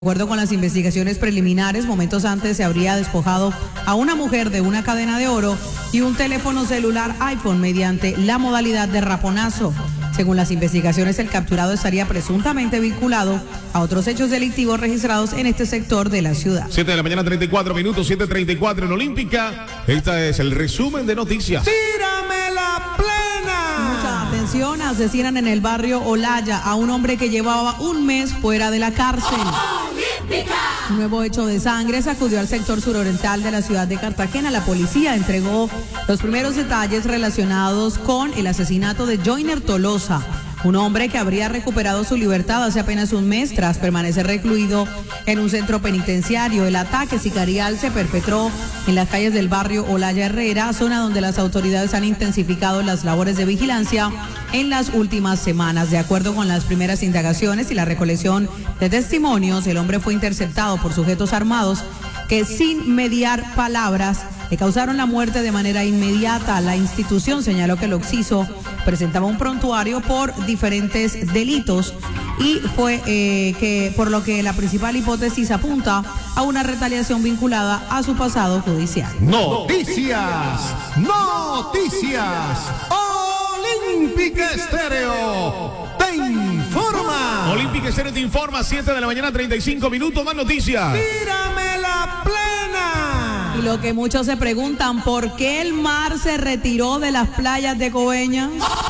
De acuerdo con las investigaciones preliminares, momentos antes se habría despojado a una mujer de una cadena de oro y un teléfono celular iPhone mediante la modalidad de raponazo. Según las investigaciones, el capturado estaría presuntamente vinculado a otros hechos delictivos registrados en este sector de la ciudad. 7 de la mañana, 34 minutos, 7:34 en Olímpica. Este es el resumen de noticias. ¡Tírame la plena! Mucha atención, asesinan en el barrio Olaya a un hombre que llevaba un mes fuera de la cárcel. Un nuevo hecho de sangre sacudió al sector suroriental de la ciudad de Cartagena. La policía entregó los primeros detalles relacionados con el asesinato de Joyner Tolosa, un hombre que habría recuperado su libertad hace apenas un mes tras permanecer recluido en un centro penitenciario. El ataque sicarial se perpetró en las calles del barrio Olaya Herrera, zona donde las autoridades han intensificado las labores de vigilancia en las últimas semanas. De acuerdo con las primeras indagaciones y la recolección de testimonios, el hombre fue interceptado por sujetos armados que, sin mediar palabras, le causaron la muerte de manera inmediata. La institución señaló que el occiso presentaba un prontuario por diferentes delitos y fue por lo que la principal hipótesis apunta a una retaliación vinculada a su pasado judicial. Noticias. Olímpica Estéreo te informa. Olímpica Estéreo te informa, 7 de la mañana, 35 minutos, más noticias. ¡Tírame la plena! Y lo que muchos se preguntan, ¿por qué el mar se retiró de las playas de Coveñas?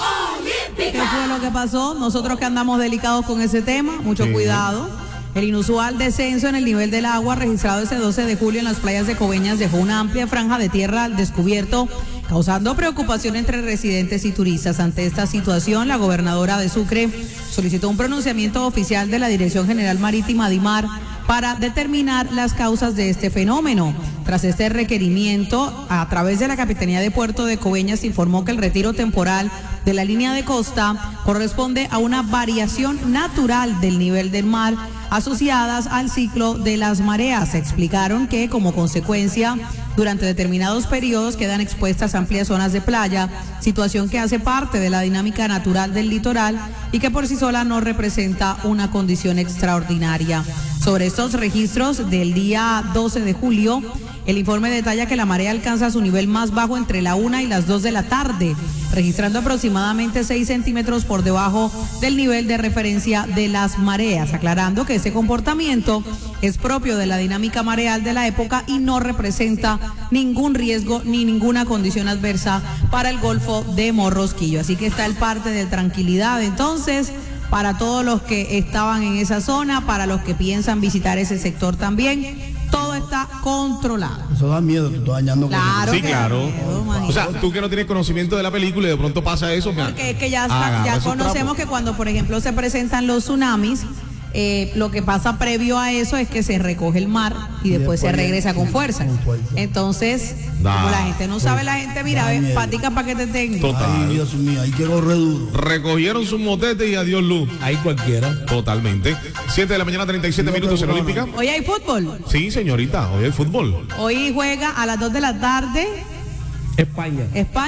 ¿Qué fue lo que pasó? Nosotros que andamos delicados con ese tema, mucho cuidado. El inusual descenso en el nivel del agua registrado ese 12 de julio en las playas de Coveñas dejó una amplia franja de tierra al descubierto, causando preocupación entre residentes y turistas. Ante esta situación, la gobernadora de Sucre solicitó un pronunciamiento oficial de la Dirección General Marítima DIMAR para determinar las causas de este fenómeno. Tras este requerimiento, a través de la Capitanía de Puerto de Coveñas, se informó que el retiro temporal de la línea de costa corresponde a una variación natural del nivel del mar asociadas al ciclo de las mareas. Explicaron que, como consecuencia, durante determinados periodos quedan expuestas amplias zonas de playa, situación que hace parte de la dinámica natural del litoral y que por sí sola no representa una condición extraordinaria. Sobre estos registros del día 12 de julio, el informe detalla que la marea alcanza su nivel más bajo entre la 1 y las 2 de la tarde, registrando aproximadamente 6 centímetros por debajo del nivel de referencia de las mareas, aclarando que este comportamiento es propio de la dinámica mareal de la época y no representa ningún riesgo ni ninguna condición adversa para el Golfo de Morrosquillo. Así que está el parte de tranquilidad entonces para todos los que estaban en esa zona, para los que piensan visitar ese sector también. Todo está controlado. Eso da miedo, tú estás dañando. Claro. Sí, claro. Miedo, o sea, tú que no tienes conocimiento de la película y de pronto pasa eso. Porque es que ya conocemos que cuando, por ejemplo, se presentan los tsunamis, lo que pasa previo a eso es que se recoge el mar y después se regresa con fuerza. Entonces, como la gente no sabe, la gente mira, patica para que te tenga. Total. Ay, Dios mío, ahí que corre duro. Recogieron sus motetes y adiós luz. Ahí cualquiera. Totalmente. 7 de la mañana, 37 minutos en Olímpica. Hoy hay fútbol. Sí, señorita, hoy hay fútbol. Hoy juega a las 2 de la tarde. España.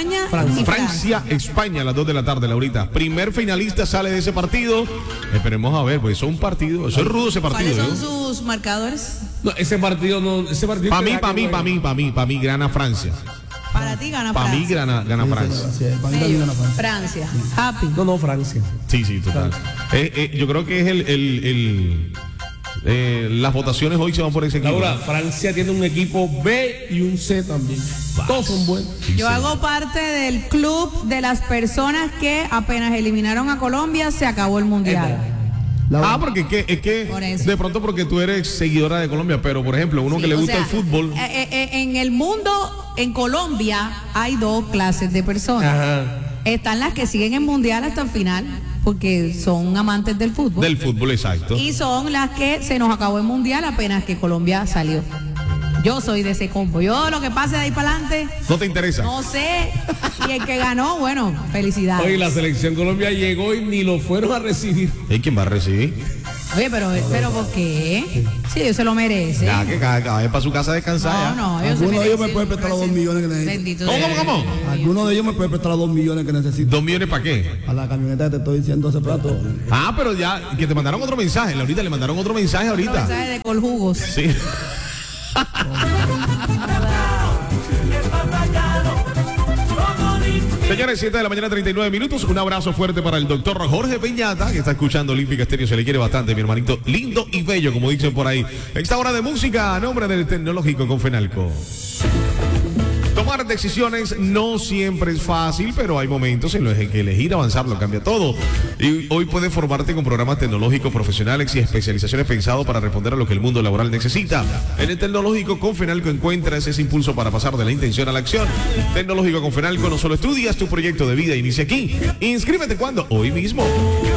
Y Francia, España a las 2 de la tarde, Laurita. Primer finalista sale de ese partido. Esperemos a ver, pues eso es un partido. Eso es rudo ese partido. ¿Cuáles son sus marcadores? No, ese partido no, ese partido. Para mí gana Francia. Para ti gana Para mí Francia. gana Francia. Sí, para mí también gana Francia. Francia. Happy. No, Francia. Sí, total. Yo creo que es las votaciones hoy se van por ese equipo. Laura, Francia tiene un equipo B y un C también. Todos son buenos. Sí, Yo hago parte del club de las personas que apenas eliminaron a Colombia, se acabó el mundial. Porque es que Por eso. de pronto porque tú eres seguidora de Colombia, pero por ejemplo, uno que le gusta el fútbol. En el mundo, en Colombia, hay dos clases de personas. Ajá. Están las que siguen el mundial hasta el final, porque son amantes del fútbol. Del fútbol, exacto. Y son las que se nos acabó el mundial apenas que Colombia salió. Yo soy de ese combo. Yo lo que pase de ahí para adelante, ¿No te interesa? no sé. Y el que ganó, bueno, felicidades. Hoy la selección Colombia llegó y ni lo fueron a recibir. ¿Y quién va a recibir? Oye, pero ¿por qué? Sí, ellos se lo merecen. Ya que cada vez para su casa a descansar. No, ellos se Alguno de ellos me merecen puede prestar los 2 millones que necesito. Bendito ¿Cómo, sea. cómo? Alguno de ellos me puede prestar los 2 millones que necesito. 2 millones para qué. A la camioneta que te estoy diciendo hace rato. Ah, pero ya, que te mandaron otro mensaje. Ahorita le mandaron otro mensaje Un ahorita. mensaje de Coljugos. Sí. Señores, 7 de la mañana, 39 minutos. Un abrazo fuerte para el doctor Jorge Peñata, que está escuchando Olímpica Estéreo. Se le quiere bastante, mi hermanito. Lindo y bello, como dicen por ahí. Esta hora de música a nombre del Tecnológico con Fenalco. Tomar decisiones no siempre es fácil, pero hay momentos en los que elegir avanzar lo cambia todo. Y hoy puedes formarte con programas tecnológicos profesionales y especializaciones pensados para responder a lo que el mundo laboral necesita. En el Tecnológico con Fenalco encuentras ese impulso para pasar de la intención a la acción. Tecnológico con Fenalco no solo estudias tu proyecto de vida, inicia aquí. Inscríbete cuando hoy mismo.